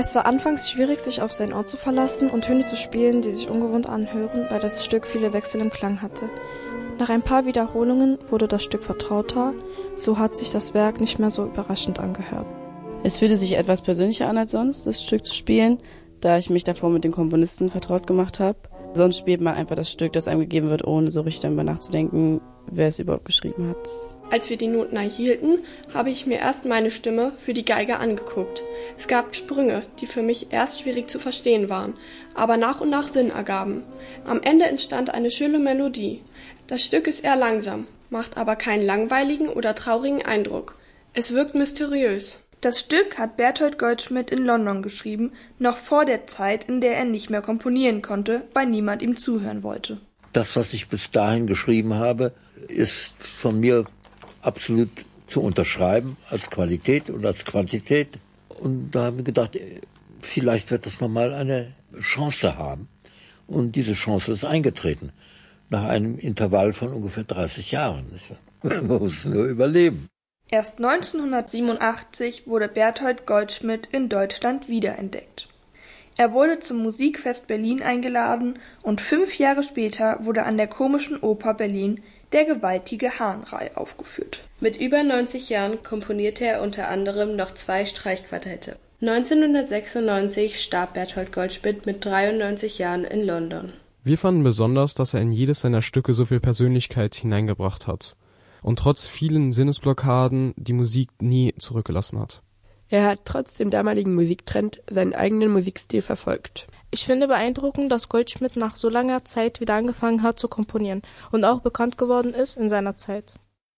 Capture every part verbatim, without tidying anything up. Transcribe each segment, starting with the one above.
Es war anfangs schwierig, sich auf seinen Ort zu verlassen und Töne zu spielen, die sich ungewohnt anhören, weil das Stück viele Wechsel im Klang hatte. Nach ein paar Wiederholungen wurde das Stück vertrauter, so hat sich das Werk nicht mehr so überraschend angehört. Es fühlte sich etwas persönlicher an als sonst, das Stück zu spielen, da ich mich davor mit den Komponisten vertraut gemacht habe. Sonst spielt man einfach das Stück, das einem gegeben wird, ohne so richtig darüber nachzudenken, wer es überhaupt geschrieben hat. Als wir die Noten erhielten, habe ich mir erst meine Stimme für die Geige angeguckt. Es gab Sprünge, die für mich erst schwierig zu verstehen waren, aber nach und nach Sinn ergaben. Am Ende entstand eine schöne Melodie. Das Stück ist eher langsam, macht aber keinen langweiligen oder traurigen Eindruck. Es wirkt mysteriös. Das Stück hat Bertolt Goldschmidt in London geschrieben, noch vor der Zeit, in der er nicht mehr komponieren konnte, weil niemand ihm zuhören wollte. Das, was ich bis dahin geschrieben habe, ist von mir absolut zu unterschreiben als Qualität und als Quantität. Und da haben wir gedacht, vielleicht wird das nochmal eine Chance haben. Und diese Chance ist eingetreten. Nach einem Intervall von ungefähr dreißig Jahren. Man muss nur überleben. Erst neunzehnhundertsiebenundachtzig wurde Bertolt Goldschmidt in Deutschland wiederentdeckt. Er wurde zum Musikfest Berlin eingeladen und fünf Jahre später wurde an der Komischen Oper Berlin der gewaltige Hahnrei aufgeführt. Mit über neunzig Jahren komponierte er unter anderem noch zwei Streichquartette. neunzehnhundertsechsundneunzig starb Bertolt Goldschmidt mit dreiundneunzig Jahren in London. Wir fanden besonders, dass er in jedes seiner Stücke so viel Persönlichkeit hineingebracht hat und trotz vielen Sinnesblockaden die Musik nie zurückgelassen hat. Er hat trotz dem damaligen Musiktrend seinen eigenen Musikstil verfolgt. Ich finde beeindruckend, dass Goldschmidt nach so langer Zeit wieder angefangen hat zu komponieren und auch bekannt geworden ist in seiner Zeit.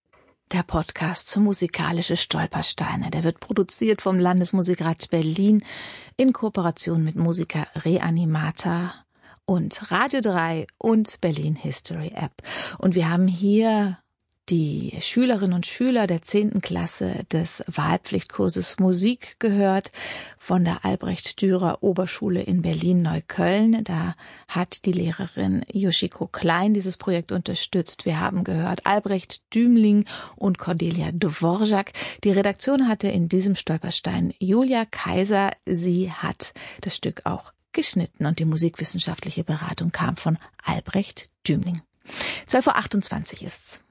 Der Podcast zu Musikalische Stolpersteine, der wird produziert vom Landesmusikrat Berlin in Kooperation mit Musica Reanimata und Radio drei und Berlin History App. Und wir haben hier die Schülerinnen und Schüler der zehnten Klasse des Wahlpflichtkurses Musik gehört von der Albrecht-Dürer-Oberschule in Berlin-Neukölln. Da hat die Lehrerin Yoshiko Klein dieses Projekt unterstützt. Wir haben gehört Albrecht Dümling und Cordelia Dvorak. Die Redaktion hatte in diesem Stolperstein Julia Kaiser. Sie hat das Stück auch geschnitten und die musikwissenschaftliche Beratung kam von Albrecht Dümling. zwölf Uhr achtundzwanzig ist's.